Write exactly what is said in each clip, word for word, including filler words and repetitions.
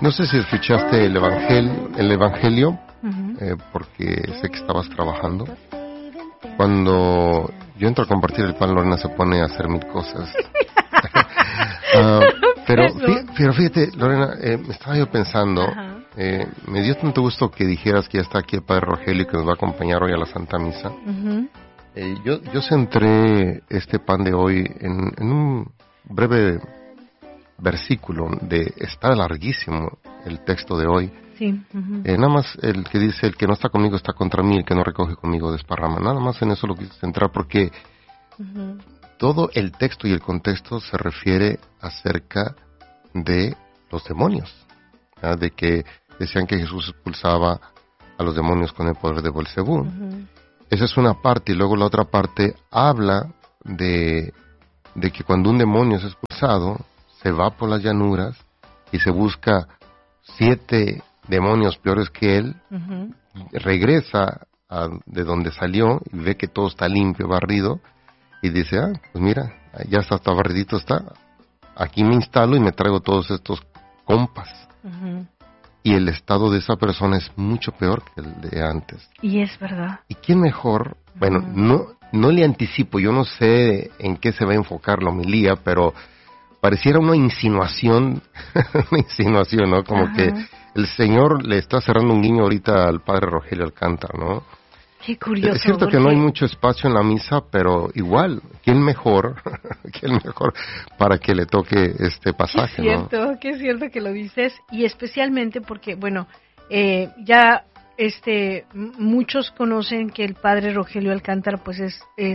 No sé si escuchaste el Evangelio, el Evangelio Uh-huh. eh, porque sé que estabas trabajando. Cuando yo entro a compartir el pan, Lorena se pone a hacer mil cosas. uh, pero, fí- pero fíjate, Lorena, eh, me estaba yo pensando, Ajá. eh, me dio tanto gusto que dijeras que ya está aquí el Padre Rogelio, que nos va a acompañar hoy a la Santa Misa. Uh-huh. Eh, yo, yo centré este pan de hoy en, en un breve versículo de, está larguísimo el texto de hoy. Sí. Uh-huh. Eh, nada más el que dice, el que no está conmigo está contra mí, el que no recoge conmigo desparrama. Nada más en eso lo quise centrar porque Uh-huh. todo el texto y el contexto se refiere acerca de los demonios, ¿verdad? De que decían que Jesús expulsaba a los demonios con el poder de Belcebú. Uh-huh. Esa es una parte, y luego la otra parte habla de, de que cuando un demonio es expulsado, se va por las llanuras y se busca siete demonios peores que él, Uh-huh. regresa a de donde salió y ve que todo está limpio, barrido, y dice, ah, pues mira, ya está, está barridito, está, aquí me instalo y me traigo todos estos compas. Uh-huh. Y el estado de esa persona es mucho peor que el de antes. Y es verdad. ¿Y quién mejor? Bueno, Uh-huh. no, no le anticipo, yo no sé en qué se va a enfocar la homilía, pero pareciera una insinuación, una insinuación, ¿no? Como Ajá. que el Señor le está cerrando un guiño ahorita al Padre Rogelio Alcántara, ¿no? Qué curioso. Es cierto que no hay mucho espacio en la misa, pero igual, ¿quién mejor, quién mejor para que le toque este pasaje, Qué cierto, ¿no? que es cierto que lo dices, y especialmente porque, bueno, eh, ya este m- muchos conocen que el padre Rogelio Alcántara, pues es, es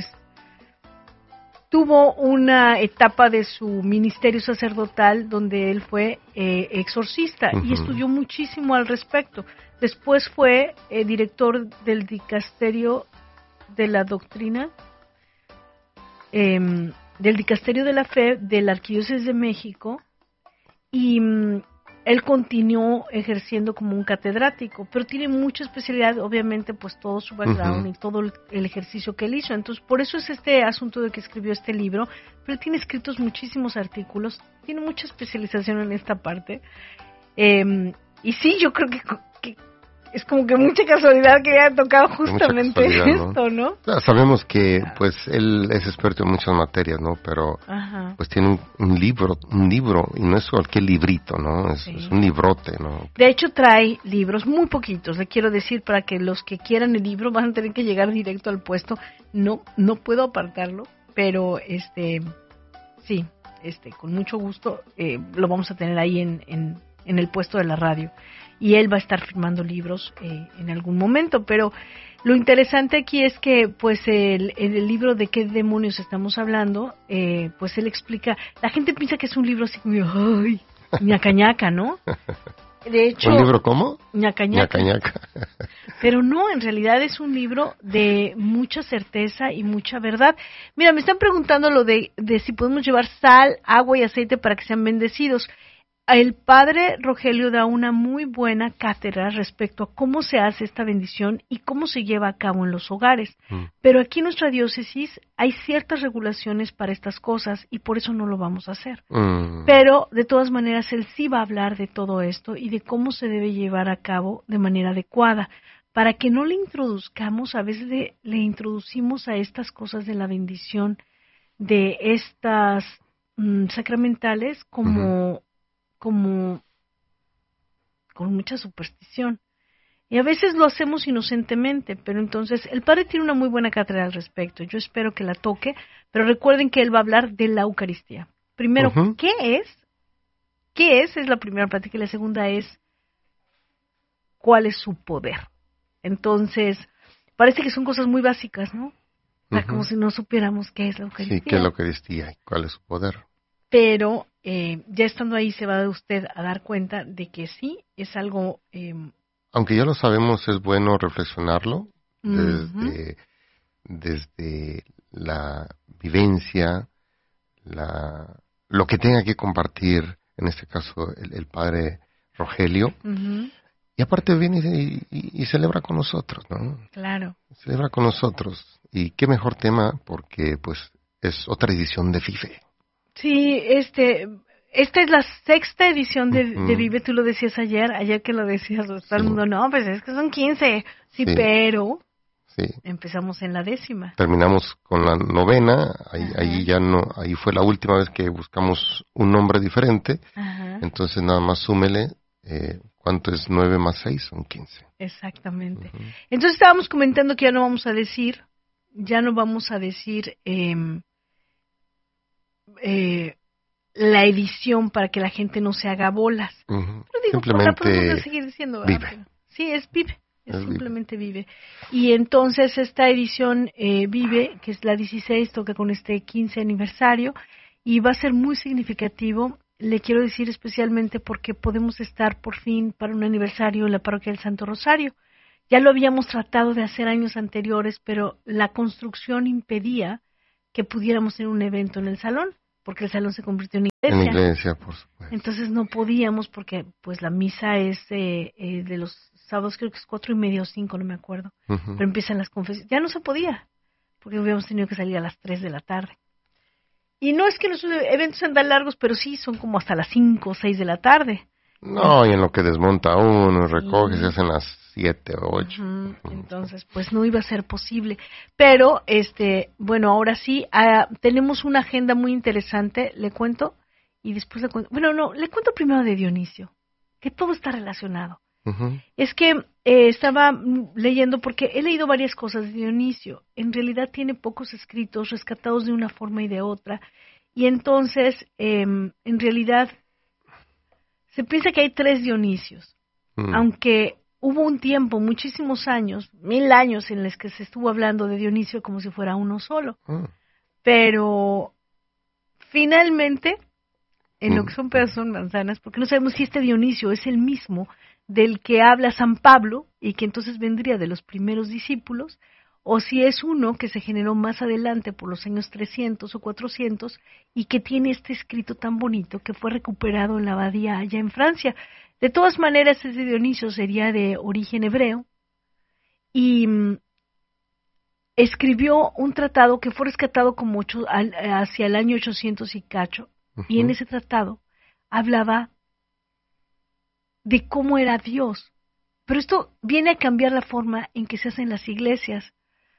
tuvo una etapa de su ministerio sacerdotal donde él fue eh, exorcista Uh-huh. y estudió muchísimo al respecto. Después fue eh, director del dicasterio de la doctrina, eh, del dicasterio de la fe de la Arquidiócesis de México, y mm, él continuó ejerciendo como un catedrático, pero tiene mucha especialidad, obviamente, pues todo su background Uh-huh. y todo el, el ejercicio que él hizo. Entonces, por eso es este asunto de que escribió este libro, pero él tiene escritos muchísimos artículos, tiene mucha especialización en esta parte. Eh, y sí, yo creo que, que es como que mucha casualidad que haya tocado justamente Mucha casualidad, ¿no? esto, ¿no? Ya sabemos que pues él es experto en muchas materias, ¿no? Pero Ajá. pues tiene un, un libro, un libro, y no es cualquier librito, ¿no? Es, Sí. es un librote, ¿no? De hecho, trae libros muy poquitos, le quiero decir, para que los que quieran el libro van a tener que llegar directo al puesto. No, no puedo apartarlo, pero este, sí, este, con mucho gusto eh, lo vamos a tener ahí en, en, en el puesto de la radio. Y él va a estar firmando libros eh, en algún momento, pero lo interesante aquí es que, pues, el, el libro de qué demonios estamos hablando, eh, pues él explica, la gente piensa que es un libro así como, ay, ñaca ñaca, ¿no? De hecho, ¿Un libro cómo? ñaca ñaca. Ñaca, ñaca. Pero no, en realidad es un libro de mucha certeza y mucha verdad. Mira, me están preguntando lo de, de si podemos llevar sal, agua y aceite para que sean bendecidos. El padre Rogelio da una muy buena cátedra respecto a cómo se hace esta bendición y cómo se lleva a cabo en los hogares. Mm. Pero aquí en nuestra diócesis hay ciertas regulaciones para estas cosas y por eso no lo vamos a hacer. Mm. Pero de todas maneras él sí va a hablar de todo esto y de cómo se debe llevar a cabo de manera adecuada. Para que no le introduzcamos, a veces le, le introducimos a estas cosas de la bendición, de estas mm, sacramentales como... Uh-huh. como con mucha superstición. Y a veces lo hacemos inocentemente, pero entonces el padre tiene una muy buena cátedra al respecto. Yo espero que la toque, pero recuerden que él va a hablar de la Eucaristía. Primero, Uh-huh. ¿qué es? ¿Qué es? Es la primera plática y la segunda es ¿cuál es su poder? Entonces, parece que son cosas muy básicas, ¿no? O sea, Uh-huh. como si no supiéramos qué es la Eucaristía. Sí, ¿qué es la Eucaristía y cuál es su poder? Pero eh, ya estando ahí se va usted a dar cuenta de que sí, es algo... Eh, Aunque ya lo sabemos, es bueno reflexionarlo desde, uh-huh. desde la vivencia, la, lo que tenga que compartir, en este caso el, el padre Rogelio, Uh-huh. y aparte viene y, y, y celebra con nosotros, ¿no? Claro. Celebra con nosotros, y qué mejor tema, porque pues es otra edición de FIFE. Sí, este, esta es la sexta edición de, uh-huh. de Vive, tú lo decías ayer, ayer que lo decías, todo sí. el mundo, no, pues es que son quince, sí, sí. pero sí. empezamos en la décima. Terminamos con la novena, ahí, ahí ya no, ahí fue la última vez que buscamos un nombre diferente, Ajá. entonces nada más súmele, eh, ¿cuánto es nueve más seis? Son quince. Exactamente. Uh-huh. Entonces estábamos comentando que ya no vamos a decir, ya no vamos a decir, eh, eh, la edición para que la gente no se haga bolas. Uh-huh. Pero digo, simplemente la podemos seguir diciendo, ¿verdad? Vive. Sí, es Vive, es, es simplemente vive. vive. Y entonces esta edición eh, Vive, que es la dieciséis, toca con este quince aniversario y va a ser muy significativo. Le quiero decir especialmente porque podemos estar por fin para un aniversario en la parroquia del Santo Rosario. Ya lo habíamos tratado de hacer años anteriores, pero la construcción impedía que pudiéramos hacer un evento en el salón, porque el salón se convirtió en iglesia. En iglesia, por supuesto. Entonces no podíamos porque pues la misa es eh, eh, de los sábados, creo que es cuatro y media o cinco, no me acuerdo. Uh-huh. Pero empiezan las confesiones. Ya no se podía, porque hubiéramos tenido que salir a las tres de la tarde. Y no es que los eventos sean tan largos, pero sí son como hasta las cinco o seis de la tarde. No, y en lo que desmonta uno, recoge, sí. se hacen las siete o ocho. Uh-huh. Entonces, pues no iba a ser posible. Pero, este, bueno, ahora sí, uh, tenemos una agenda muy interesante, le cuento, y después le cuento. Bueno, no, le cuento primero de Dionisio, que todo está relacionado. Uh-huh. Es que eh, estaba leyendo, porque he leído varias cosas de Dionisio. En realidad tiene pocos escritos, rescatados de una forma y de otra. Y entonces, eh, en realidad, se piensa que hay tres Dionisios, mm. aunque hubo un tiempo, muchísimos años, mil años en los que se estuvo hablando de Dionisio como si fuera uno solo. Mm. Pero finalmente, en mm. lo que son pedazos son manzanas, porque no sabemos si este Dionisio es el mismo del que habla San Pablo y que entonces vendría de los primeros discípulos, o si es uno que se generó más adelante por los años trescientos o cuatrocientos y que tiene este escrito tan bonito que fue recuperado en la abadía allá en Francia. De todas maneras, ese Dionisio sería de origen hebreo y mm, escribió un tratado que fue rescatado como ocho, al, hacia el año ochocientos y cacho, uh-huh. y en ese tratado hablaba de cómo era Dios. Pero esto viene a cambiar la forma en que se hacen las iglesias.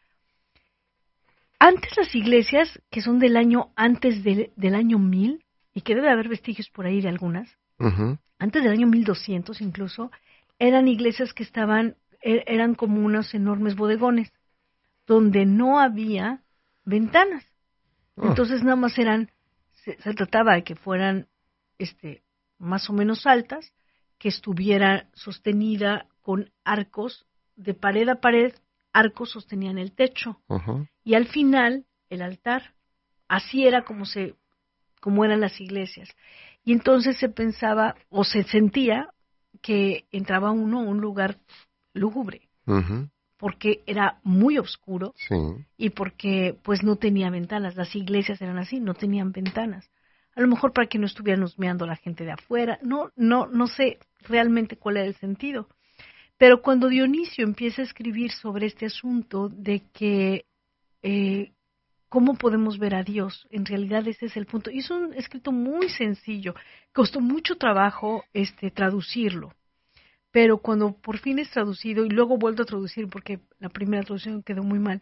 Antes las iglesias, que son del año antes de, del año mil, y que debe haber vestigios por ahí de algunas, uh-huh. antes del año mil doscientos incluso, eran iglesias que estaban, er, eran como unos enormes bodegones, donde no había ventanas. Uh. Entonces nada más eran, se, se trataba de que fueran este, más o menos altas, que estuviera sostenida con arcos de pared a pared, arcos sostenían el techo, uh-huh. y al final el altar. Así era como se, como eran las iglesias. Y entonces se pensaba o se sentía que entraba uno a un lugar lúgubre, uh-huh. porque era muy oscuro, sí. y porque pues no tenía ventanas. Las iglesias eran así, no tenían ventanas. A lo mejor para que no estuvieran husmeando a la gente de afuera. No, no, no sé realmente cuál era el sentido. Pero cuando Dionisio empieza a escribir sobre este asunto de que eh, cómo podemos ver a Dios, en realidad este es el punto. Y es un escrito muy sencillo, costó mucho trabajo este traducirlo, pero cuando por fin es traducido y luego vuelto a traducir porque la primera traducción quedó muy mal,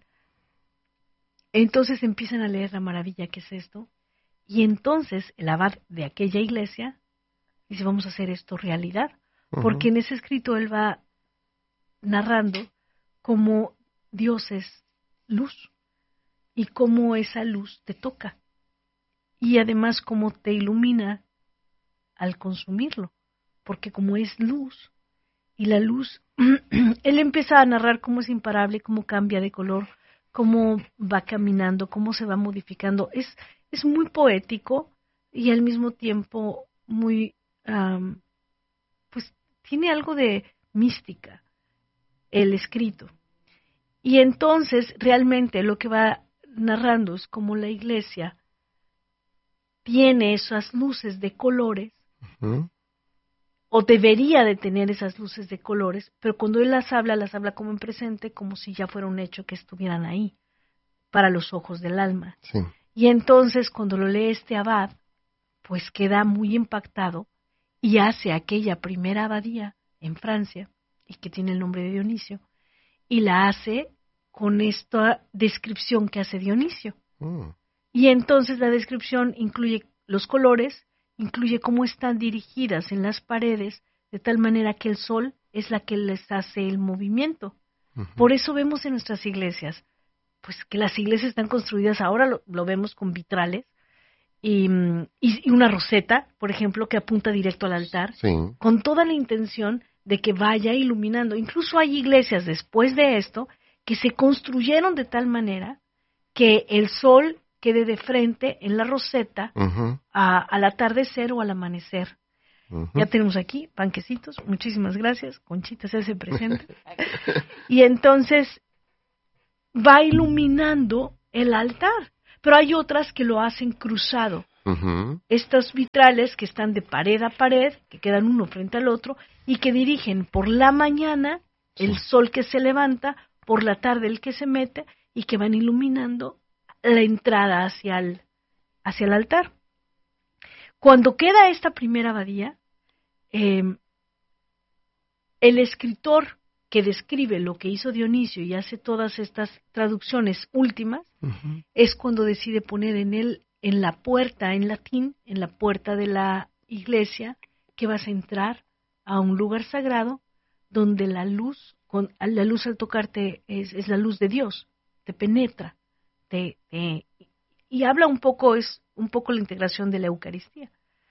entonces empiezan a leer la maravilla que es esto, y entonces el abad de aquella iglesia dice, vamos a hacer esto realidad, uh-huh. porque en ese escrito él va narrando cómo Dios es luz y cómo esa luz te toca y además cómo te ilumina al consumirlo, porque como es luz y la luz, él empieza a narrar cómo es imparable, cómo cambia de color, cómo va caminando, cómo se va modificando. Es, es muy poético y al mismo tiempo muy, um, pues tiene algo de mística el escrito. Y entonces realmente lo que va narrando es cómo la iglesia tiene esas luces de colores, uh-huh. o debería de tener esas luces de colores, pero cuando él las habla, las habla como en presente, como si ya fuera un hecho que estuvieran ahí, para los ojos del alma. Sí. Y entonces cuando lo lee este abad, pues queda muy impactado y hace aquella primera abadía en Francia, y que tiene el nombre de Dionisio, y la hace con esta descripción que hace Dionisio. Mm. Y entonces la descripción incluye los colores, incluye cómo están dirigidas en las paredes, de tal manera que el sol es la que les hace el movimiento. Uh-huh. Por eso vemos en nuestras iglesias, pues que las iglesias están construidas, ahora lo, lo vemos con vitrales, y, y, y una roseta, por ejemplo, que apunta directo al altar, sí, con toda la intención de que vaya iluminando. Incluso hay iglesias después de esto que se construyeron de tal manera que el sol quede de frente en la roseta uh-huh. a, al atardecer o al amanecer. Uh-huh. Ya tenemos aquí panquecitos, muchísimas gracias, Conchita se hace presente. Y entonces va iluminando el altar, pero hay otras que lo hacen cruzado. Uh-huh. Estos vitrales que están de pared a pared, que quedan uno frente al otro, y que dirigen por la mañana sí. el sol que se levanta, por la tarde el que se mete, y que van iluminando la entrada hacia el, hacia el altar. Cuando queda esta primera abadía, eh, el escritor que describe lo que hizo Dionisio y hace todas estas traducciones últimas, uh-huh. es cuando decide poner en él, en la puerta, en latín, en la puerta de la iglesia, que vas a entrar a un lugar sagrado donde la luz, con, la luz al tocarte es, es la luz de Dios, te penetra, te, te, y habla un poco, es un poco la integración de la Eucaristía.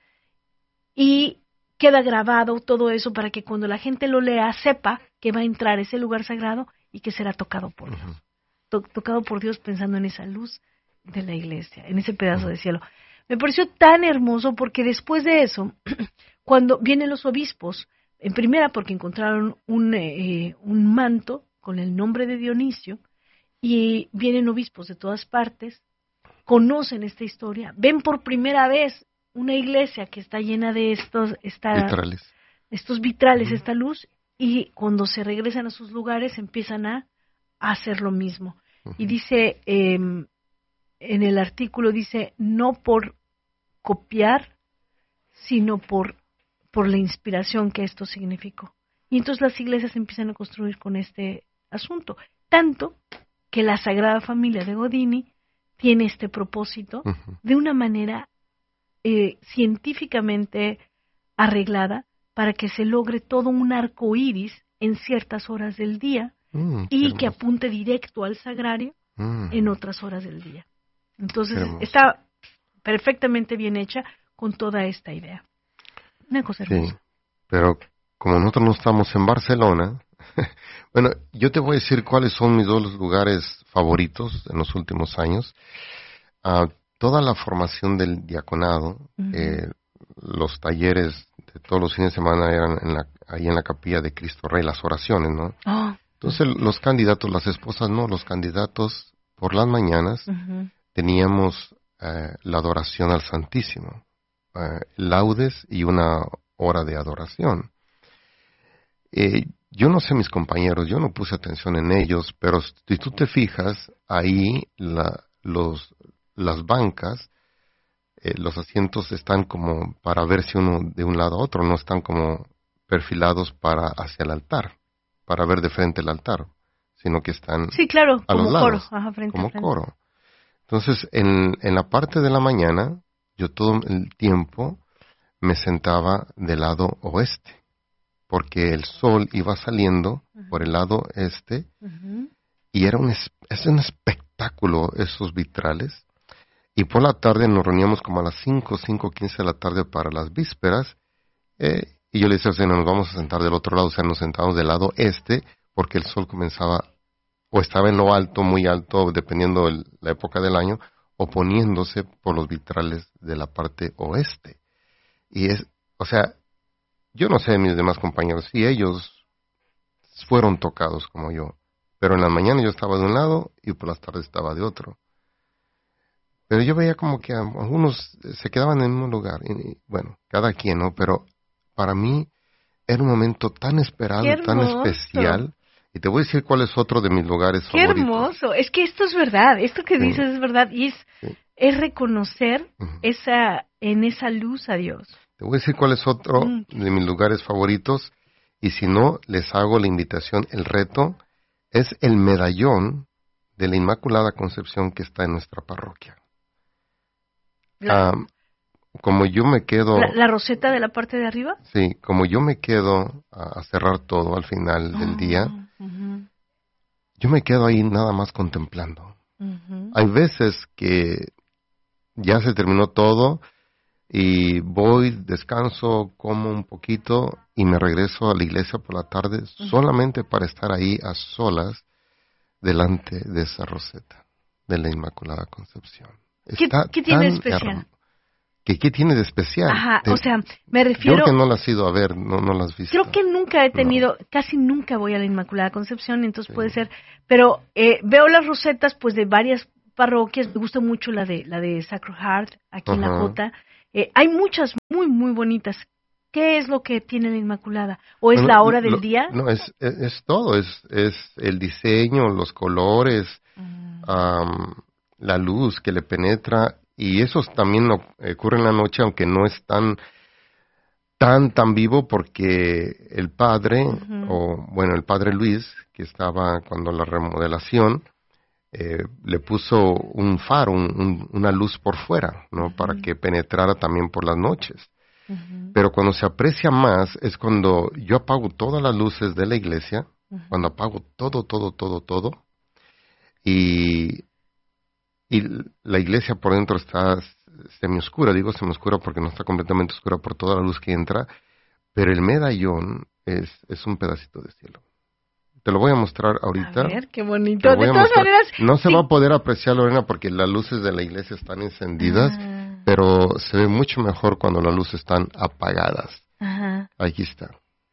Y queda grabado todo eso para que cuando la gente lo lea sepa que va a entrar a ese lugar sagrado y que será tocado por Dios. Uh-huh. To- tocado por Dios pensando en esa luz de la iglesia, en ese pedazo uh-huh. de cielo. Me pareció tan hermoso porque después de eso, cuando vienen los obispos, en primera porque encontraron un, eh, un manto con el nombre de Dionisio, y vienen obispos de todas partes, conocen esta historia, ven por primera vez una iglesia que está llena de estos esta, vitrales, estos vitrales uh-huh. esta luz, y cuando se regresan a sus lugares empiezan a, a hacer lo mismo. Uh-huh. Y dice, eh, en el artículo dice, no por copiar, sino por, por la inspiración que esto significó. Y entonces las iglesias empiezan a construir con este asunto, tanto que la Sagrada Familia de Godini tiene este propósito uh-huh. de una manera eh, científicamente arreglada para que se logre todo un arco iris en ciertas horas del día mm, y que apunte directo al sagrario mm. en otras horas del día. Entonces está perfectamente bien hecha con toda esta idea. Una cosa hermosa. Sí, pero como nosotros no estamos en Barcelona, bueno, yo te voy a decir cuáles son mis dos lugares favoritos en los últimos años. Uh, toda la formación del diaconado, uh-huh. eh, los talleres de todos los fines de semana eran en la, ahí en la capilla de Cristo Rey, las oraciones, ¿no? Oh. Entonces los candidatos, las esposas no, los candidatos por las mañanas uh-huh. teníamos eh, la adoración al Santísimo, eh, laudes y una hora de adoración. Eh, yo no sé mis compañeros, yo no puse atención en ellos, pero si tú te fijas, ahí la, los, las bancas, eh, los asientos están como para verse uno de un lado a otro, no están como perfilados para hacia el altar, para ver de frente el altar, sino que están sí, claro, a como los lados, coro, ajá, frente como a frente. coro. Entonces, en, en la parte de la mañana, yo todo el tiempo me sentaba del lado oeste, porque el sol iba saliendo uh-huh. por el lado este, uh-huh. y era un, es, es un espectáculo esos vitrales. Y por la tarde nos reuníamos como a las cinco, cinco quince de la tarde para las vísperas, eh, y yo le decía, o sea, nos vamos a sentar del otro lado, o sea, nos sentamos del lado este, porque el sol comenzaba, o estaba en lo alto, muy alto, dependiendo de la época del año, o poniéndose por los vitrales de la parte oeste. Y es, o sea, yo no sé mis demás compañeros, si ellos fueron tocados como yo, pero en la mañana yo estaba de un lado y por las tardes estaba de otro. Pero yo veía como que algunos se quedaban en el mismo lugar, y, bueno, cada quien, ¿no? Pero para mí era un momento tan esperado, tan especial. Y te voy a decir cuál es otro de mis lugares ¡Qué favoritos. Qué hermoso! Es que esto es verdad, esto que sí. dices es verdad, y es, sí. es reconocer uh-huh. esa en esa luz a Dios. Te voy a decir cuál es otro mm. de mis lugares favoritos, y si no, les hago la invitación, el reto, es el medallón de la Inmaculada Concepción que está en nuestra parroquia. La, um, como yo me quedo... ¿La, ¿La roseta de la parte de arriba? Sí, como yo me quedo a, a cerrar todo al final oh, del día, uh-huh. yo me quedo ahí nada más contemplando. Uh-huh. Hay veces que ya se terminó todo y voy, descanso, como un poquito y me regreso a la iglesia por la tarde uh-huh. solamente para estar ahí a solas delante de esa roseta de la Inmaculada Concepción. ¿Qué, ¿qué tiene de especial? Herm- ¿Qué, ¿Qué tiene de especial? Ajá, de, o sea, me refiero... Creo que no la has ido a ver, no, no la has visto. Creo que nunca he tenido, no. casi nunca voy a la Inmaculada Concepción, entonces sí. puede ser... Pero eh, veo las rosetas pues de varias parroquias, me gusta mucho la de la de Sacred Heart, aquí Ajá. en la Jota. Eh, hay muchas muy, muy bonitas. ¿Qué es lo que tiene la Inmaculada? ¿O es no, la hora del lo, día? No, es, es, es todo, es, es el diseño, los colores, mm. um, la luz que le penetra, y eso también ocurre en la noche, aunque no es tan tan tan vivo, porque el padre, uh-huh. o bueno, el padre Luis, que estaba cuando la remodelación, eh, le puso un faro, un, un, una luz por fuera, ¿no? Uh-huh. Para que penetrara también por las noches. Uh-huh. Pero cuando se aprecia más es cuando yo apago todas las luces de la iglesia, uh-huh. cuando apago todo, todo, todo, todo, y, y la iglesia por dentro está semioscura, digo semioscura porque no está completamente oscura por toda la luz que entra, pero el medallón es, es un pedacito de cielo. Te lo voy a mostrar ahorita. A ver, qué bonito. De todas maneras... No se sí. va a poder apreciar, Lorena, porque las luces de la iglesia están encendidas, ah. pero se ve mucho mejor cuando las luces están apagadas. Ajá. Aquí está.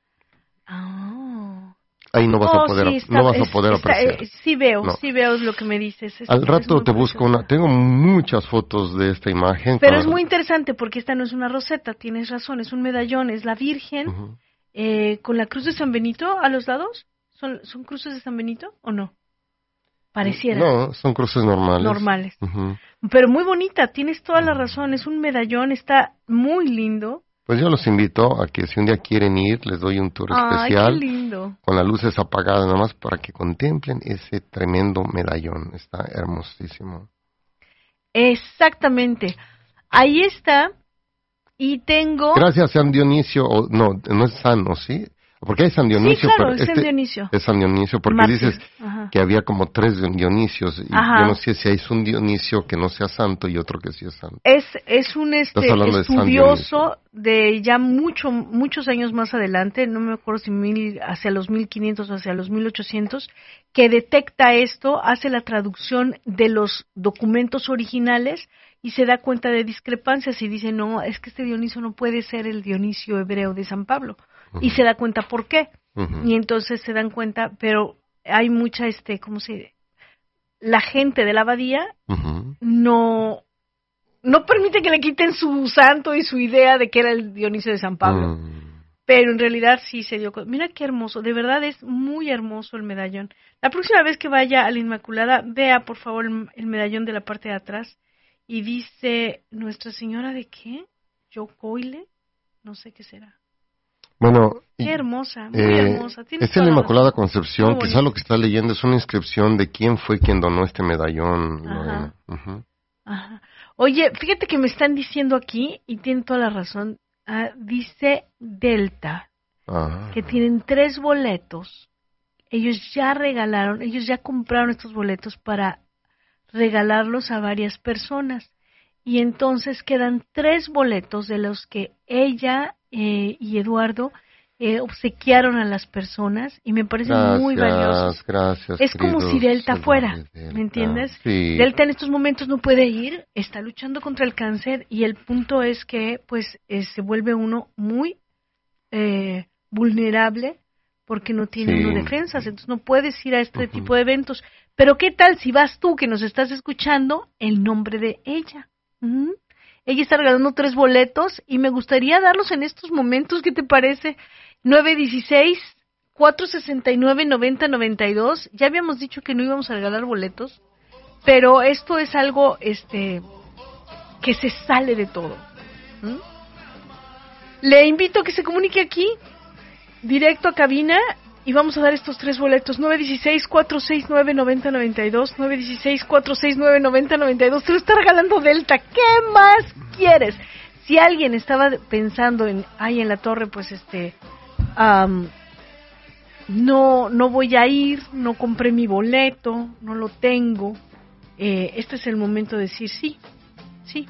Oh. Ahí no vas oh, a poder, sí, está, no vas es, a poder está, apreciar. Eh, sí veo, no. sí veo lo que me dices. Es, Al rato te busco una... Tengo muchas fotos de esta imagen. Pero es muy interesante porque esta no es una roseta, tienes razón, es un medallón, es la Virgen uh-huh. eh, con la cruz de San Benito a los lados. ¿Son, ¿Son cruces de San Benito o no? Pareciera. No, son cruces normales. Normales. Uh-huh. Pero muy bonita, tienes toda la razón, es un medallón, está muy lindo. Pues yo los invito a que si un día quieren ir, les doy un tour Ay, especial. Qué lindo. Con las luces apagadas nada más para que contemplen ese tremendo medallón. Está hermosísimo. Exactamente. Ahí está. Y tengo... Gracias a San Dionisio, o no, no es San, ¿o sí? Porque hay San Dionisio, sí, claro, pero es este San Dionisio. Es San Dionisio, porque Mártir. dices Ajá. que había como tres Dionisios, y Ajá. yo no sé si hay un Dionisio que no sea santo y otro que sí es santo. Es es un este estudioso de, de ya mucho muchos años más adelante, no me acuerdo si mil, hacia los mil quinientos o hacia los mil ochocientos, que detecta esto, hace la traducción de los documentos originales y se da cuenta de discrepancias y dice, no, es que este Dionisio no puede ser el Dionisio hebreo de San Pablo. Uh-huh. Y se da cuenta por qué. Uh-huh. Y entonces se dan cuenta, pero hay mucha, este, ¿cómo se...? La gente de la abadía uh-huh. no no permite que le quiten su santo y su idea de que era el Dionisio de San Pablo. Uh-huh. Pero en realidad sí se dio... Mira qué hermoso, de verdad es muy hermoso el medallón. La próxima vez que vaya a la Inmaculada, vea por favor el, el medallón de la parte de atrás y dice, ¿Nuestra Señora de qué? ¿Yocoile? No sé qué será. Bueno, qué hermosa, muy eh, hermosa. Es en la Inmaculada Concepción, quizá lo que está leyendo es una inscripción de quién fue quien donó este medallón. Ajá. Uh-huh. Ajá. Oye, fíjate que me están diciendo aquí, y tienen toda la razón, uh, dice Delta, Ajá. que tienen tres boletos. Ellos ya regalaron, ellos ya compraron estos boletos para regalarlos a varias personas. Y entonces quedan tres boletos de los que ella eh, y Eduardo eh, obsequiaron a las personas y me parecen gracias, muy valiosos. Gracias, es como si Delta fuera, Delta. ¿Me entiendes? Sí. Delta en estos momentos no puede ir, está luchando contra el cáncer y el punto es que pues eh, se vuelve uno muy eh, vulnerable porque no tiene sí. uno defensas, entonces no puedes ir a este uh-huh. tipo de eventos. Pero ¿qué tal si vas tú que nos estás escuchando en nombre de ella? Uh-huh. Ella está regalando tres boletos y me gustaría darlos en estos momentos. ¿Qué te parece? nueve dieciséis, cuatro sesenta y nueve, noventa noventa y dos. Ya habíamos dicho que no íbamos a regalar boletos, pero esto es algo este que se sale de todo. ¿Mm? Le invito a que se comunique aquí, directo a cabina, y vamos a dar estos tres boletos. nueve uno seis, cuatro seis nueve, nueve cero nueve dos, nueve uno seis, cuatro seis nueve, nueve cero nueve dos. Te lo está regalando Delta. ¿Qué más quieres? Si alguien estaba pensando en, ay, en la torre, pues este, um, no, no voy a ir, no compré mi boleto, no lo tengo. Eh, este es el momento de decir sí, sí.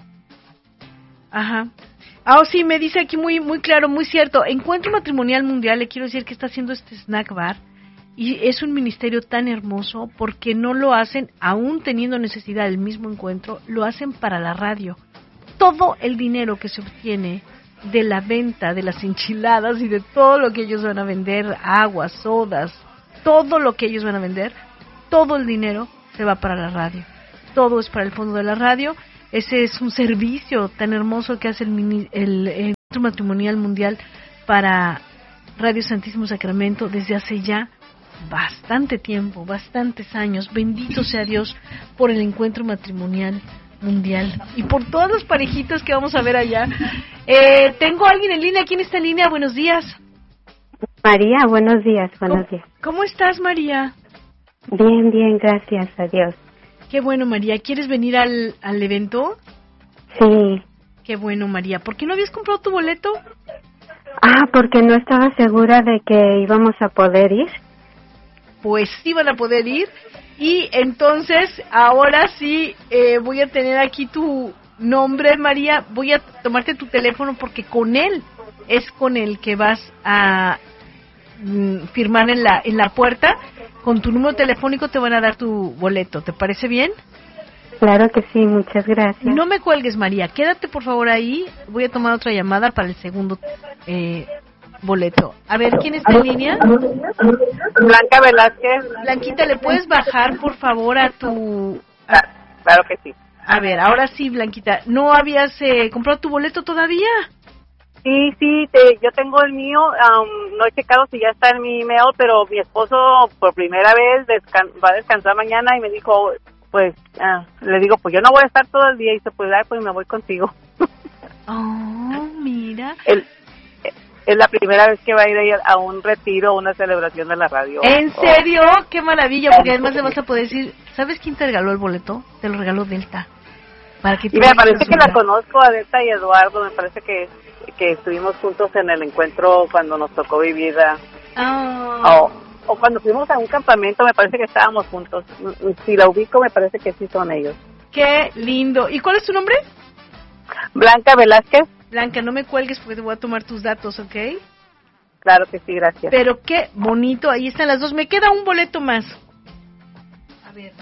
Ajá. Ah, oh, sí, me dice aquí muy muy claro, muy cierto. Encuentro Matrimonial Mundial, le quiero decir que está haciendo este snack bar y es un ministerio tan hermoso porque no lo hacen, aún teniendo necesidad del mismo encuentro, lo hacen para la radio. Todo el dinero que se obtiene de la venta de las enchiladas y de todo lo que ellos van a vender, aguas, sodas, todo lo que ellos van a vender, todo el dinero se va para la radio. Todo es para el fondo de la radio. Ese es un servicio tan hermoso que hace el, mini, el, el Encuentro Matrimonial Mundial para Radio Santísimo Sacramento desde hace ya bastante tiempo, bastantes años. Bendito sea Dios por el Encuentro Matrimonial Mundial y por todas las parejitas que vamos a ver allá. Eh, tengo a alguien en línea. ¿Quién está en línea? Buenos días. María, buenos días, buenos días. ¿Cómo estás, María? Bien, bien, gracias a Dios. Qué bueno, María. ¿Quieres venir al, al evento? Sí. Qué bueno, María. ¿Por qué no habías comprado tu boleto? Ah, porque no estaba segura de que íbamos a poder ir. Pues sí van a poder ir. Y entonces, ahora sí, eh, voy a tener aquí tu nombre, María. Voy a tomarte tu teléfono porque con él es con el que vas a mm, firmar en la, en la puerta. Con tu número telefónico te van a dar tu boleto. ¿Te parece bien? Claro que sí, muchas gracias. No me cuelgues, María. Quédate, por favor, ahí. Voy a tomar otra llamada para el segundo eh, boleto. A ver, ¿quién está en línea? Blanca Velázquez. Blanquita, ¿le puedes bajar, por favor, a tu... A... Claro que sí. A ver, ahora sí, Blanquita. ¿No habías eh, comprado tu boleto todavía? Sí, sí, te, yo tengo el mío, um, no he checado si ya está en mi email, pero mi esposo por primera vez descan- va a descansar mañana y me dijo, pues, uh, le digo, pues yo no voy a estar todo el día y se puede dar, pues me voy contigo. Oh, mira. El, es la primera vez que va a ir a, a un retiro, una celebración de la radio. ¿En oh. serio? ¡Qué maravilla! Porque además le vas a poder decir, ¿sabes quién te regaló el boleto? Te lo regaló Delta. Para que y me parece que la conozco, a Delta y Eduardo, me parece que que estuvimos juntos en el encuentro cuando nos tocó vivir a, oh. o, o cuando fuimos a un campamento, me parece que estábamos juntos. Si la ubico, me parece que sí son ellos. ¡Qué lindo! ¿Y cuál es tu nombre? Blanca Velázquez. Blanca, no me cuelgues porque te voy a tomar tus datos, ¿ok? Claro que sí, gracias. Pero qué bonito, ahí están las dos. Me queda un boleto más. A ver.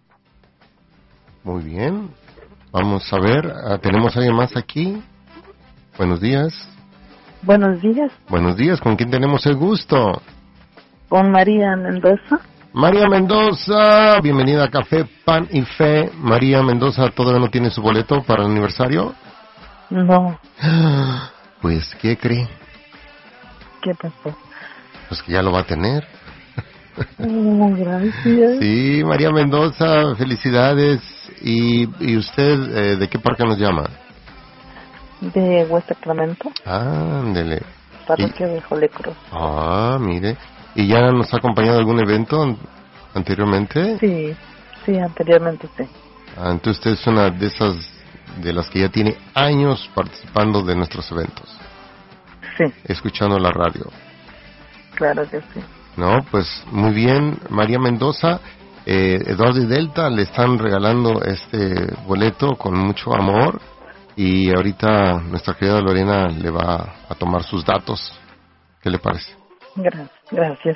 Muy bien. Vamos a ver, uh, ¿tenemos a alguien más aquí? Buenos días. Buenos días. Buenos días, ¿con quién tenemos el gusto? Con María Mendoza. María Mendoza, bienvenida a Café, Pan y Fe. María Mendoza, ¿todavía no tiene su boleto para el aniversario? No. Pues, ¿qué cree? ¿Qué pasó? Pues que ya lo va a tener. Oh, gracias. Sí, María Mendoza, felicidades. ¿Y, y usted eh, de qué parque nos llama? De West Sacramento. Ándele. Parroquia de Holy Cross. Ah, mire. ¿Y ya nos ha acompañado a algún evento an- anteriormente? Sí, sí, anteriormente sí. Ah, entonces usted es una de esas de las que ya tiene años participando de nuestros eventos. Sí. Escuchando la radio. Claro que sí. No, pues muy bien, María Mendoza. Eh, Eduardo y Delta le están regalando este boleto con mucho amor. Y ahorita nuestra querida Lorena le va a tomar sus datos. ¿Qué le parece? Gracias, gracias.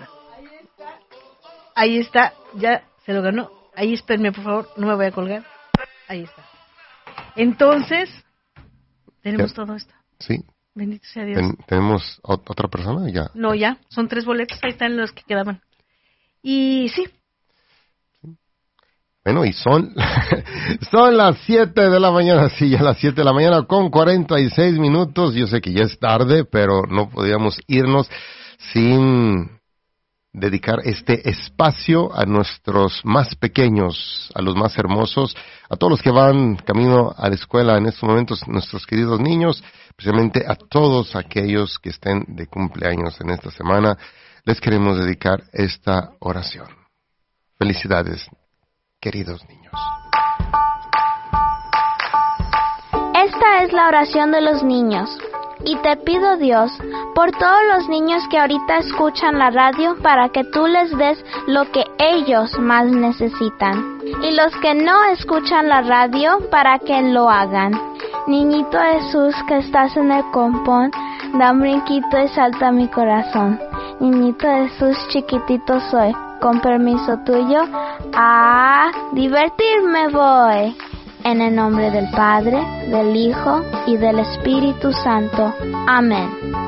Ahí está, ya se lo ganó. Ahí espérenme, por favor, no me voy a colgar. Ahí está. Entonces, tenemos ya. todo esto. Sí. Bendito sea Dios. Ten- ¿Tenemos ot- otra persona? Ya. No, ya, son tres boletos, ahí están los que quedaban. Y sí. Bueno, y son son las siete de la mañana, sí, ya las siete de la mañana con cuarenta y seis minutos. Yo sé que ya es tarde, pero no podíamos irnos sin dedicar este espacio a nuestros más pequeños, a los más hermosos, a todos los que van camino a la escuela en estos momentos, nuestros queridos niños, especialmente a todos aquellos que estén de cumpleaños en esta semana. Les queremos dedicar esta oración. Felicidades, queridos niños. Esta es la oración de los niños. Y te pido, Dios, por todos los niños que ahorita escuchan la radio, para que tú les des lo que ellos más necesitan. Y los que no escuchan la radio, para que lo hagan. Niñito Jesús, que estás en el compón, da un brinquito y salta mi corazón. Niñito Jesús, chiquitito soy, con permiso tuyo, a divertirme voy. En el nombre del Padre, del Hijo y del Espíritu Santo. Amén.